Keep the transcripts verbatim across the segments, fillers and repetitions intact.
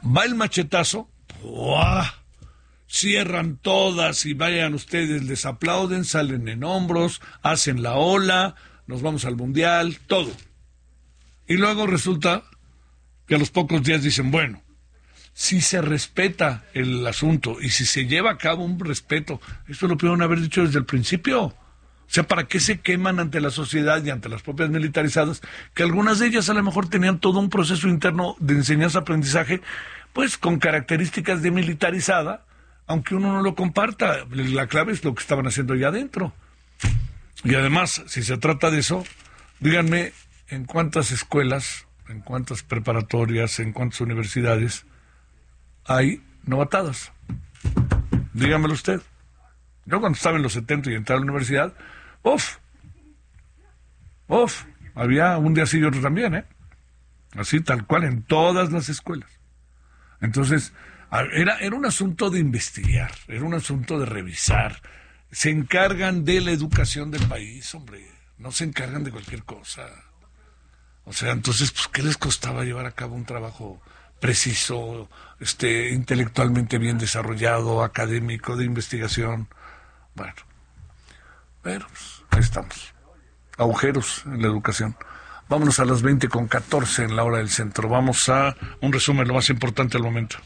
Va el machetazo, ¡buah! Cierran todas y vayan ustedes, les aplauden, salen en hombros, hacen la ola, nos vamos al mundial, todo. Y luego resulta que a los pocos días dicen, bueno, si se respeta el asunto y si se lleva a cabo un respeto, esto lo pudieron haber dicho desde el principio. O sea, ¿para qué se queman ante la sociedad y ante las propias militarizadas? Que algunas de ellas a lo mejor tenían todo un proceso interno de enseñanza-aprendizaje, pues con características de militarizada, aunque uno no lo comparta. La clave es lo que estaban haciendo allá adentro. Y además, si se trata de eso, díganme en cuántas escuelas, en cuántas preparatorias, en cuántas universidades hay novatadas. Dígamelo usted. Yo cuando estaba en los setenta y entré a la universidad, ¡uf! ¡uf! Había un día sí y otro también, ¿eh? Así, tal cual, en todas las escuelas. Entonces, era, era un asunto de investigar, era un asunto de revisar. Se encargan de la educación del país, hombre. No se encargan de cualquier cosa. O sea, entonces, pues, ¿qué les costaba llevar a cabo un trabajo preciso, este, intelectualmente bien desarrollado, académico, de investigación? Bueno, pero pues, ahí estamos. Agujeros en la educación. Vámonos a las veinte con catorce en la hora del centro. Vamos a un resumen, lo más importante al momento.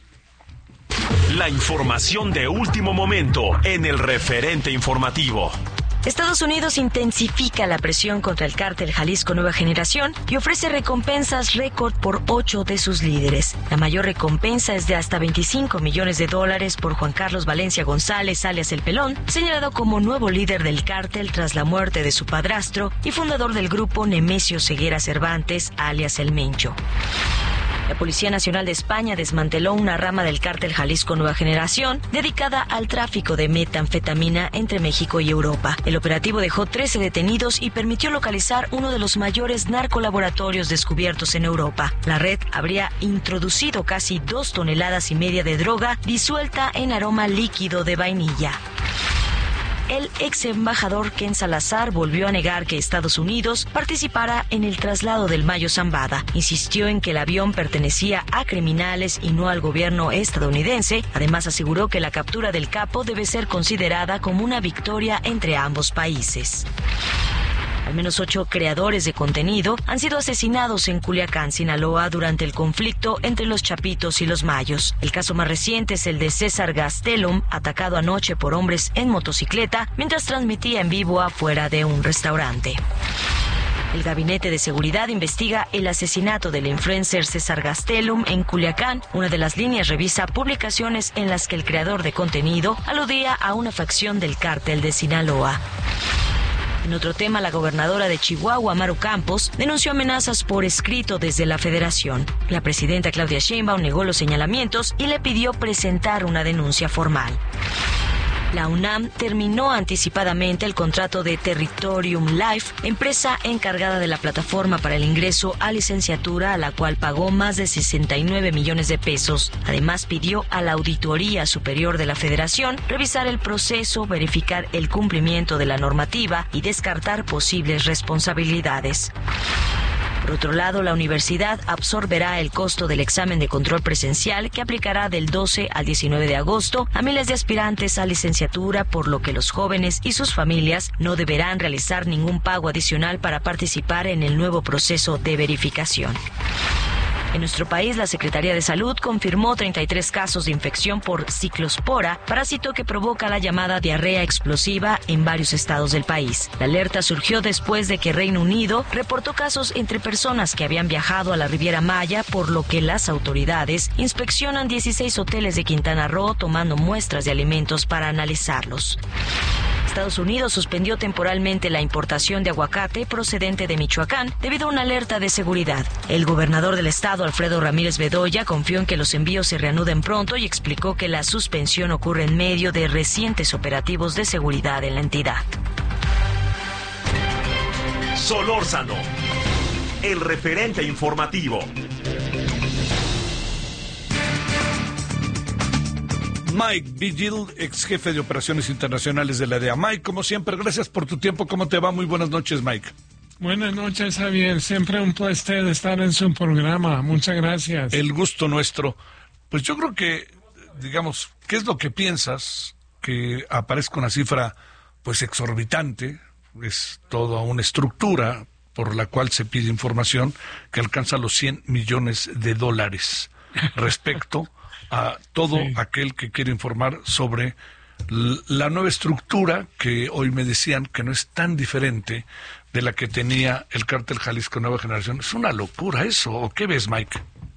La información de último momento en el referente informativo. Estados Unidos intensifica la presión contra el cártel Jalisco Nueva Generación y ofrece recompensas récord por ocho de sus líderes. La mayor recompensa es de hasta veinticinco millones de dólares por Juan Carlos Valencia González, alias El Pelón, señalado como nuevo líder del cártel tras la muerte de su padrastro y fundador del grupo Nemesio Ceguera Cervantes, alias El Mencho. La Policía Nacional de España desmanteló una rama del cártel Jalisco Nueva Generación dedicada al tráfico de metanfetamina entre México y Europa. El operativo dejó trece detenidos y permitió localizar uno de los mayores narcolaboratorios descubiertos en Europa. La red habría introducido casi dos toneladas y media de droga disuelta en aroma líquido de vainilla. El ex embajador Ken Salazar volvió a negar que Estados Unidos participara en el traslado del Mayo Zambada. Insistió en que el avión pertenecía a criminales y no al gobierno estadounidense. Además, aseguró que la captura del capo debe ser considerada como una victoria entre ambos países. Al menos ocho creadores de contenido han sido asesinados en Culiacán, Sinaloa, durante el conflicto entre los Chapitos y los Mayos. El caso más reciente es el de César Gastelum, atacado anoche por hombres en motocicleta mientras transmitía en vivo afuera de un restaurante. El Gabinete de Seguridad investiga el asesinato del influencer César Gastelum en Culiacán. Una de las líneas revisa publicaciones en las que el creador de contenido aludía a una facción del cártel de Sinaloa. En otro tema, la gobernadora de Chihuahua, Maru Campos, denunció amenazas por escrito desde la Federación. La presidenta Claudia Sheinbaum negó los señalamientos y le pidió presentar una denuncia formal. La UNAM terminó anticipadamente el contrato de Territorium Life, empresa encargada de la plataforma para el ingreso a licenciatura, a la cual pagó más de sesenta y nueve millones de pesos. Además, pidió a la Auditoría Superior de la Federación revisar el proceso, verificar el cumplimiento de la normativa y descartar posibles responsabilidades. Por otro lado, la universidad absorberá el costo del examen de control presencial que aplicará del doce al diecinueve de agosto a miles de aspirantes a licenciatura, por lo que los jóvenes y sus familias no deberán realizar ningún pago adicional para participar en el nuevo proceso de verificación. En nuestro país, la Secretaría de Salud confirmó treinta y tres casos de infección por ciclospora, parásito que provoca la llamada diarrea explosiva en varios estados del país. La alerta surgió después de que Reino Unido reportó casos entre personas que habían viajado a la Riviera Maya, por lo que las autoridades inspeccionan dieciséis hoteles de Quintana Roo tomando muestras de alimentos para analizarlos. Estados Unidos suspendió temporalmente la importación de aguacate procedente de Michoacán debido a una alerta de seguridad. El gobernador del estado, Alfredo Ramírez Bedoya, confió en que los envíos se reanuden pronto y explicó que la suspensión ocurre en medio de recientes operativos de seguridad en la entidad. Solórzano, el referente informativo. Mike Vigil, ex jefe de operaciones internacionales de la D E A. Mike, como siempre, gracias por tu tiempo. ¿Cómo te va? Muy buenas noches, Mike. Buenas noches, Javier. Siempre un placer estar en su programa. Muchas gracias. El gusto nuestro. Pues yo creo que, digamos, ¿qué es lo que piensas? Que aparezca una cifra, pues, exorbitante, es toda una estructura por la cual se pide información que alcanza los cien millones de dólares respecto a todo sí. aquel que quiere informar sobre la nueva estructura que hoy me decían que no es tan diferente de la que tenía el Cártel Jalisco Nueva Generación. Es una locura eso, ¿o qué ves, Mike?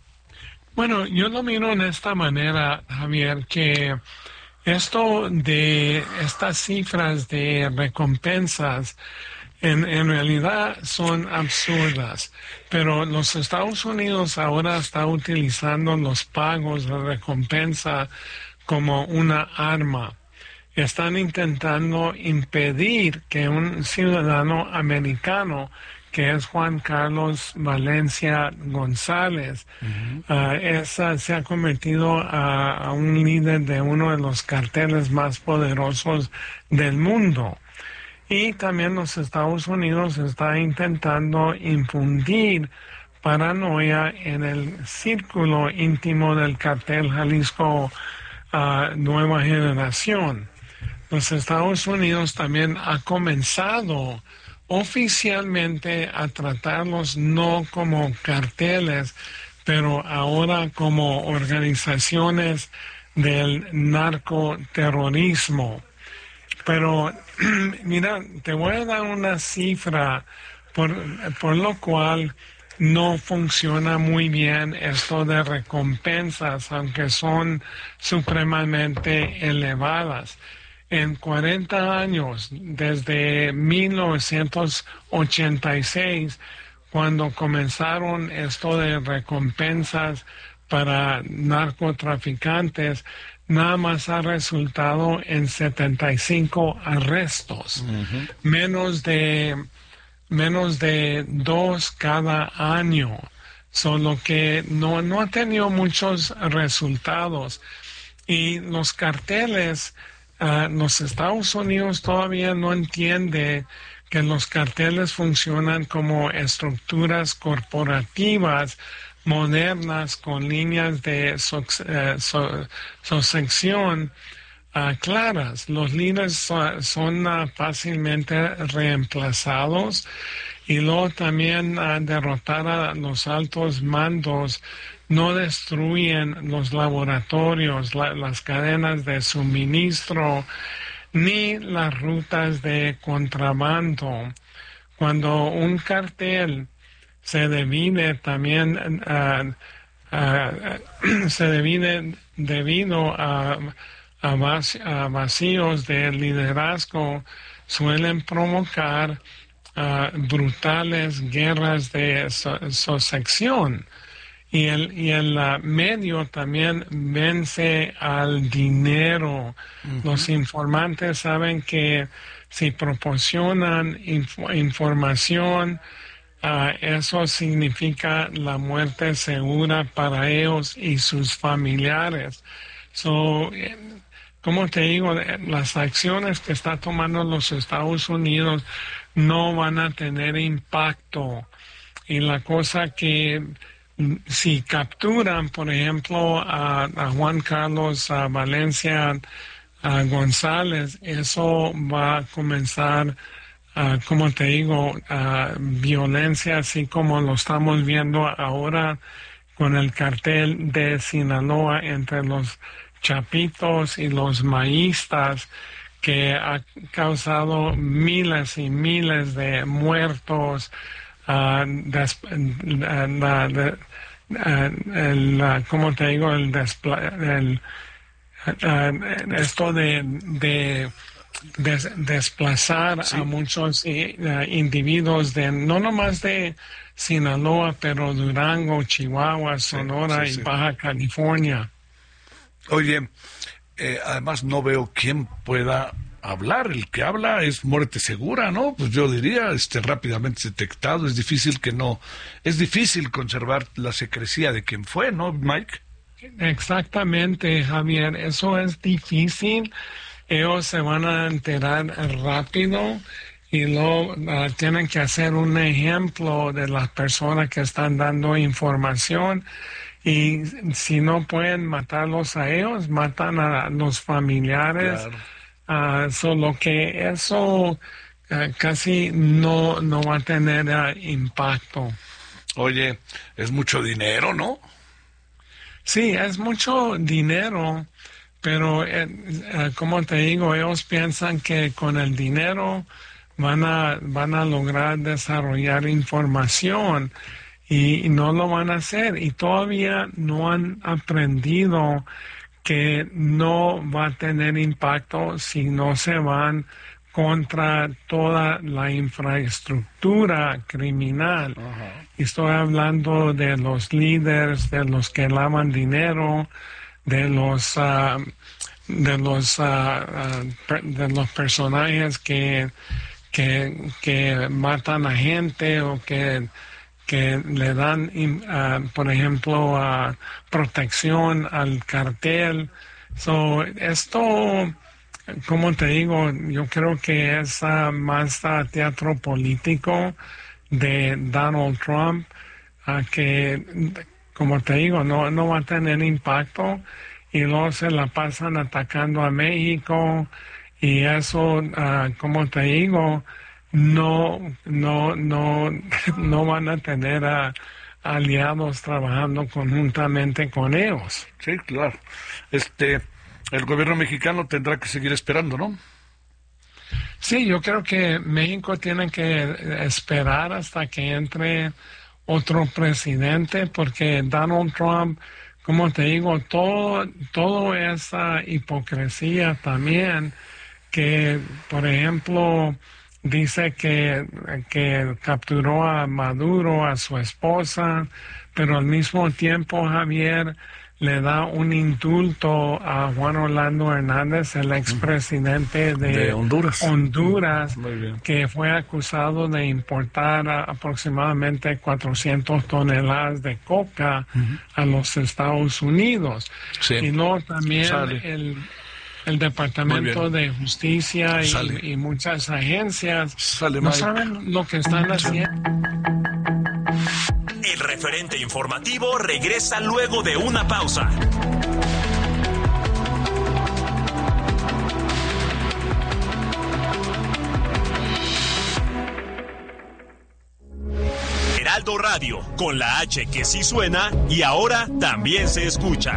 Bueno, yo lo miro de esta manera, Javier, que esto de estas cifras de recompensas en, en realidad son absurdas, pero los Estados Unidos ahora está utilizando los pagos de recompensa como una arma. Están intentando impedir que un ciudadano americano, que es Juan Carlos Valencia González, uh-huh. uh, esa, se ha convertido a, a un líder de uno de los carteles más poderosos del mundo. Y también los Estados Unidos está intentando infundir paranoia en el círculo íntimo del cartel Jalisco uh, Nueva Generación. Los Estados Unidos también ha comenzado oficialmente a tratarlos no como carteles, pero ahora como organizaciones del narcoterrorismo. Pero, mira, te voy a dar una cifra por, por lo cual no funciona muy bien esto de recompensas, aunque son supremamente elevadas. En cuarenta años, desde mil novecientos ochenta y seis, cuando comenzaron esto de recompensas para narcotraficantes, nada más ha resultado en setenta y cinco arrestos, uh-huh. menos de menos de dos cada año, solo que no, no ha tenido muchos resultados. Y los carteles, uh, los Estados Unidos todavía no entiende que los carteles funcionan como estructuras corporativas modernas con líneas de so, uh, so, sucesión uh, claras. Los líderes so, son uh, fácilmente reemplazados, y luego también uh, derrotar a los altos mandos no destruyen los laboratorios, la, las cadenas de suministro, ni las rutas de contrabando. Cuando un cartel se divide también, uh, uh, se divide debido a, a, vac- a vacíos de liderazgo, suelen provocar uh, brutales guerras de so- sucesión. Y el, y el uh, medio también vence al dinero. Uh-huh. Los informantes saben que si proporcionan inf- información, uh, eso significa la muerte segura para ellos y sus familiares. So, eh, como te digo, las acciones que está tomando los Estados Unidos no van a tener impacto. Y la cosa que si capturan, por ejemplo, a, a Juan Carlos a Valencia a González, eso va a comenzar, uh, como te digo, uh, violencia, así como lo estamos viendo ahora con el cartel de Sinaloa entre los chapitos y los maístas, que ha causado miles y miles de muertos. Uh, des, uh, la, de, uh, el, uh, ¿cómo te digo? El, despla, el uh, esto de, de des, desplazar sí. a muchos uh, individuos de no nomás de Sinaloa, pero Durango, Chihuahua, Sonora sí, sí, sí. y Baja California. Oye, eh, además no veo quién pueda hablar. El que habla es muerte segura, ¿no? Pues yo diría, este, rápidamente detectado. Es difícil que no, es difícil conservar la secrecía de quién fue, ¿no, Mike? Exactamente, Javier. Eso es difícil. Ellos se van a enterar rápido y luego uh, tienen que hacer un ejemplo de las personas que están dando información. Y si no pueden matarlos a ellos, matan a los familiares. Claro. Uh, solo que eso uh, casi no, no va a tener uh, impacto. Oye, es mucho dinero, ¿no? Sí, es mucho dinero, pero eh, eh, como te digo, ellos piensan que con el dinero van a, van a lograr desarrollar información. Y no lo van a hacer, y todavía no han aprendido que no va a tener impacto si no se van contra toda la infraestructura criminal. Uh-huh. Y estoy hablando de los líderes, de los que lavan dinero, de los uh, de los uh, uh, per, de los personajes que que que matan a gente o que que le dan, uh, por ejemplo, uh, protección al cartel. So, esto, como te digo, yo creo que es uh, más uh, teatro político de Donald Trump, uh, que, como te digo, no, no va a tener impacto, y luego se la pasan atacando a México, y eso, uh, como te digo, no, no, no, no van a tener a, aliados trabajando conjuntamente con ellos. Sí, claro. Este, el gobierno mexicano tendrá que seguir esperando, ¿no? Sí, yo creo que México tiene que esperar hasta que entre otro presidente, porque Donald Trump, como te digo, todo, todo esa hipocresía también, que, por ejemplo, dice que, que capturó a Maduro, a su esposa, pero al mismo tiempo, Javier, le da un indulto a Juan Orlando Hernández, el expresidente de, de Honduras, Honduras que fue acusado de importar a, aproximadamente cuatrocientas toneladas de coca uh-huh. a los Estados Unidos. Sí. Y luego también Sale. el... El Departamento de Justicia y, y muchas agencias Sale, no Mike. saben lo que están haciendo. El referente informativo regresa luego de una pausa. Heraldo Radio, con la H que sí suena y ahora también se escucha.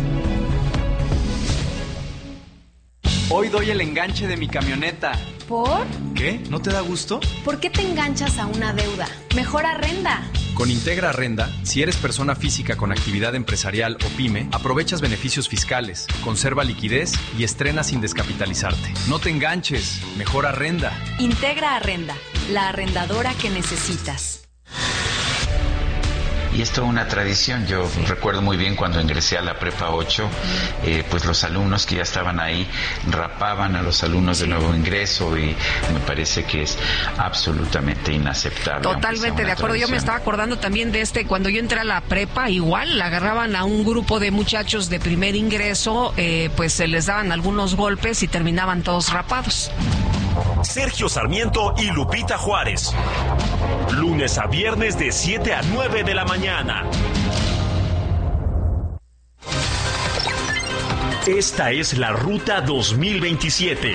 Hoy doy el enganche de mi camioneta. ¿Por? ¿Qué? ¿No te da gusto? ¿Por qué te enganchas a una deuda? Mejor arrenda. Con Integra Arrenda, si eres persona física con actividad empresarial o pyme, aprovechas beneficios fiscales, conserva liquidez y estrena sin descapitalizarte. No te enganches, mejor arrenda. Integra Arrenda, la arrendadora que necesitas. Y es toda una tradición. Yo sí. recuerdo muy bien cuando ingresé a la Prepa ocho, eh, pues los alumnos que ya estaban ahí rapaban a los alumnos de nuevo ingreso, y me parece que es absolutamente inaceptable. Totalmente de acuerdo. Tradición. Yo me estaba acordando también de este, cuando yo entré a la prepa, igual agarraban a un grupo de muchachos de primer ingreso, eh, pues se les daban algunos golpes y terminaban todos rapados. Sergio Sarmiento y Lupita Juárez. Lunes a viernes de siete a nueve de la mañana. Esta es la Ruta dos mil veintisiete.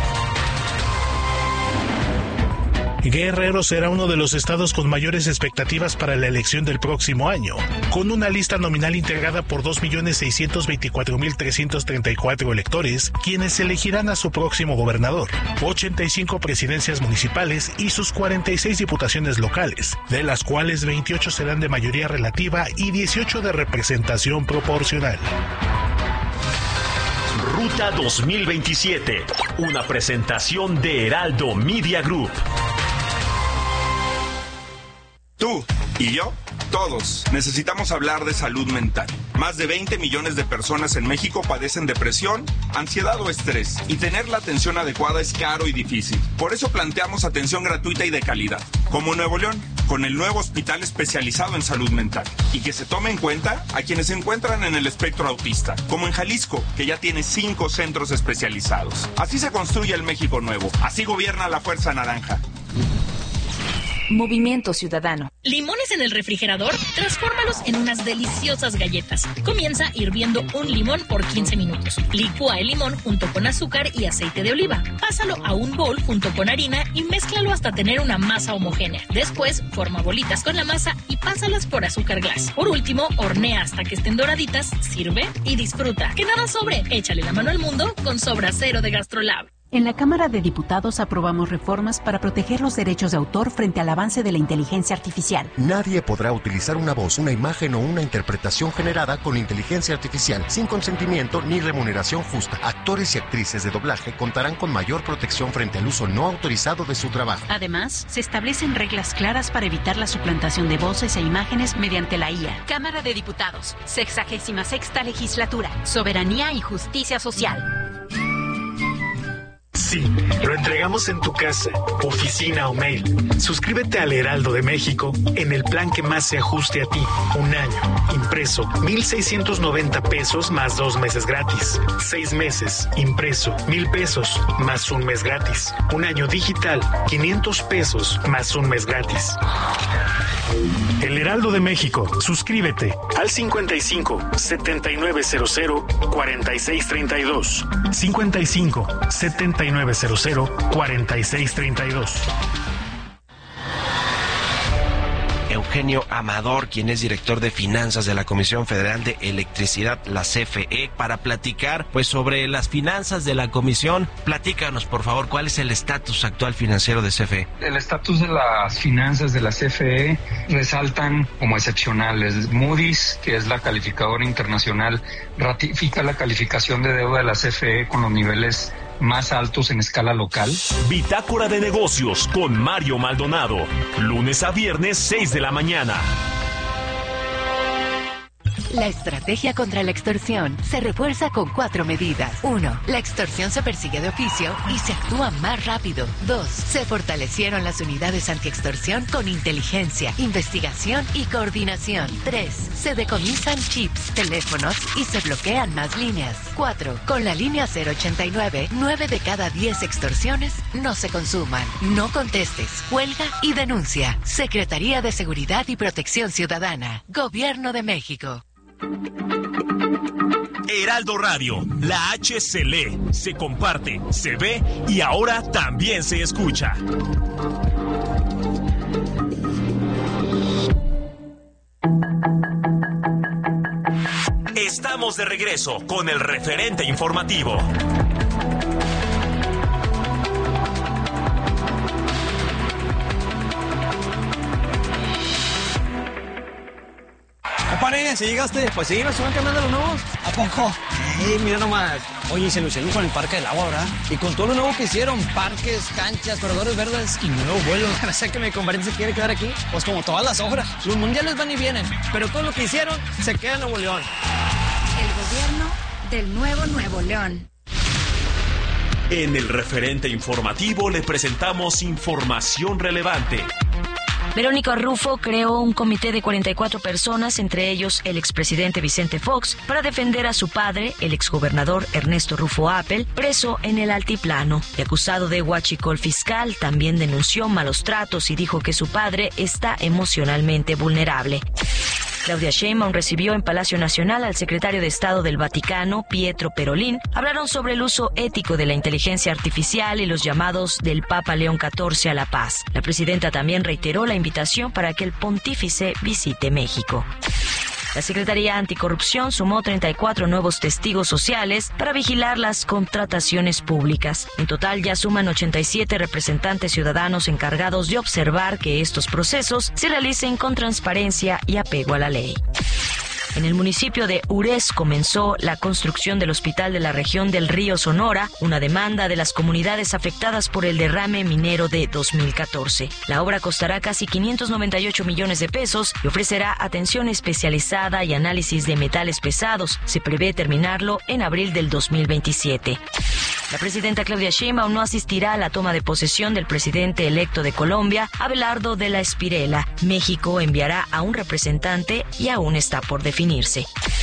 Guerrero será uno de los estados con mayores expectativas para la elección del próximo año, con una lista nominal integrada por dos millones seiscientos veinticuatro mil trescientos treinta y cuatro electores, quienes elegirán a su próximo gobernador, ochenta y cinco presidencias municipales y sus cuarenta y seis diputaciones locales, de las cuales veintiocho serán de mayoría relativa y dieciocho de representación proporcional. Ruta dos mil veintisiete, una presentación de Heraldo Media Group. Tú y yo, todos, necesitamos hablar de salud mental. Más de veinte millones de personas en México padecen depresión, ansiedad o estrés, y tener la atención adecuada es caro y difícil. Por eso planteamos atención gratuita y de calidad, como en Nuevo León, con el nuevo hospital especializado en salud mental, y que se tome en cuenta a quienes se encuentran en el espectro autista, como en Jalisco, que ya tiene cinco centros especializados. Así se construye el México nuevo, así gobierna la Fuerza Naranja. Movimiento Ciudadano. ¿Limones en el refrigerador? Transfórmalos en unas deliciosas galletas. Comienza hirviendo un limón por quince minutos. Licúa el limón junto con azúcar y aceite de oliva. Pásalo a un bol junto con harina y mézclalo hasta tener una masa homogénea. Después, forma bolitas con la masa y pásalas por azúcar glass. Por último, hornea hasta que estén doraditas, sirve y disfruta. Que nada sobre. Échale la mano al mundo con Sobra Cero de GastroLab. En la Cámara de Diputados aprobamos reformas para proteger los derechos de autor frente al avance de la inteligencia artificial. Nadie podrá utilizar una voz, una imagen o una interpretación generada con inteligencia artificial sin consentimiento ni remuneración justa. Actores y actrices de doblaje contarán con mayor protección frente al uso no autorizado de su trabajo. Además, se establecen reglas claras para evitar la suplantación de voces e imágenes mediante la I A. Cámara de Diputados, sexagésima sexta legislatura, soberanía y justicia social. Sí, lo entregamos en tu casa, oficina o mail. Suscríbete al Heraldo de México en el plan que más se ajuste a ti. Un año, impreso, mil seiscientos noventa pesos más dos meses gratis. Seis meses, impreso, mil pesos más un mes gratis. Un año digital, quinientos pesos más un mes gratis. El Heraldo de México. Suscríbete al cincuenta y cinco, setenta y nueve cero cero, cuarenta y seis treinta y dos. cincuenta y cinco, setenta y nueve cero cero, cuarenta y seis treinta y dos. Eugenio Amador, quien es director de finanzas de la Comisión Federal de Electricidad, la C F E, para platicar pues sobre las finanzas de la comisión. Platícanos, por favor, ¿cuál es el estatus actual financiero de C F E? El estatus de las finanzas de la C F E resaltan como excepcionales. Moody's, que es la calificadora internacional, ratifica la calificación de deuda de la C F E con los niveles más altos en escala local. Bitácora de negocios con Mario Maldonado. Lunes a viernes, seis de la mañana. La estrategia contra la extorsión se refuerza con cuatro medidas. Uno, la extorsión se persigue de oficio y se actúa más rápido. Dos, se fortalecieron las unidades antiextorsión con inteligencia, investigación y coordinación. Tres, se decomisan chips, teléfonos y se bloquean más líneas. Cuatro, con la línea cero ochenta y nueve, nueve de cada diez extorsiones no se consuman. No contestes, cuelga y denuncia. Secretaría de Seguridad y Protección Ciudadana. Gobierno de México. Heraldo Radio, la H se lee, se comparte, se ve y ahora también se escucha. Estamos de regreso con el referente informativo. Compadre, si llegaste, pues sí, nos van cambiando los nuevos. ¿A poco? Ey, mira nomás. Oye, se lucieron con el Parque del Agua, ¿verdad? Y con todo lo nuevo que hicieron, parques, canchas, corredores verdes y nuevos vuelos. O sea que mi compadre se quiere quedar aquí, pues como todas las obras. Los mundiales van y vienen, pero todo lo que hicieron se queda en Nuevo León. El gobierno del nuevo Nuevo León. En el referente informativo le presentamos información relevante. Verónica Rufo creó un comité de cuarenta y cuatro personas, entre ellos el expresidente Vicente Fox, para defender a su padre, el exgobernador Ernesto Rufo Appel, preso en el altiplano. Y acusado de huachicol fiscal, también denunció malos tratos y dijo que su padre está emocionalmente vulnerable. Claudia Sheinbaum recibió en Palacio Nacional al secretario de Estado del Vaticano, Pietro Parolin. Hablaron sobre el uso ético de la inteligencia artificial y los llamados del Papa León catorce a la paz. La presidenta también reiteró la invitación para que el pontífice visite México. La Secretaría Anticorrupción sumó treinta y cuatro nuevos testigos sociales para vigilar las contrataciones públicas. En total ya suman ochenta y siete representantes ciudadanos encargados de observar que estos procesos se realicen con transparencia y apego a la ley. En el municipio de Ures comenzó la construcción del hospital de la región del Río Sonora, una demanda de las comunidades afectadas por el derrame minero de dos mil catorce. La obra costará casi quinientos noventa y ocho millones de pesos y ofrecerá atención especializada y análisis de metales pesados. Se prevé terminarlo en abril del dos mil veintisiete. La presidenta Claudia Sheinbaum no asistirá a la toma de posesión del presidente electo de Colombia, Abelardo de la Espriella. México enviará a un representante y aún está por definirse.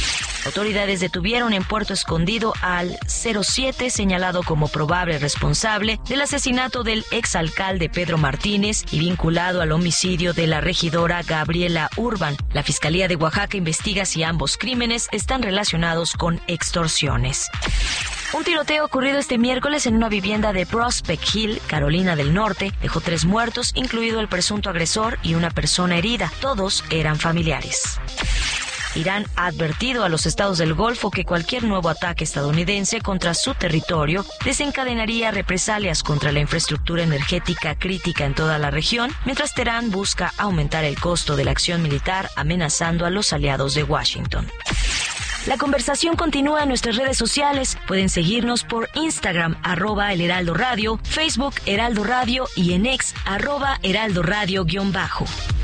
Autoridades detuvieron en Puerto Escondido al cero siete señalado como probable responsable del asesinato del exalcalde Pedro Martínez y vinculado al homicidio de la regidora Gabriela Urban. La Fiscalía de Oaxaca investiga si ambos crímenes están relacionados con extorsiones. Un tiroteo ocurrido este miércoles en una vivienda de Prospect Hill, Carolina del Norte, dejó tres muertos, incluido el presunto agresor y una persona herida. Todos eran familiares. Irán ha advertido a los estados del Golfo que cualquier nuevo ataque estadounidense contra su territorio desencadenaría represalias contra la infraestructura energética crítica en toda la región, mientras Teherán busca aumentar el costo de la acción militar amenazando a los aliados de Washington. La conversación continúa en nuestras redes sociales. Pueden seguirnos por Instagram, arroba El Heraldo Radio, Facebook Heraldo Radio y en X, arroba Heraldo Radio guión bajo.